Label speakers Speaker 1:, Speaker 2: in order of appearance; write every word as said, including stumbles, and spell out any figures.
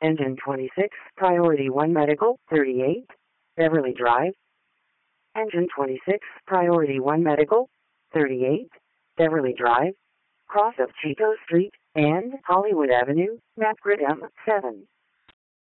Speaker 1: Engine twenty-six, Priority one Medical, thirty-eight, Beverly Drive. Engine twenty-six, Priority one Medical, thirty-eight, Beverly Drive, cross of Chico Street and Hollywood Avenue, map grid M seven.